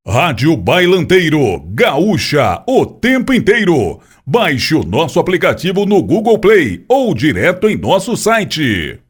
Rádio Bailanteiro, gaúcha, o tempo inteiro. Baixe o nosso aplicativo no Google Play ou direto em nosso site.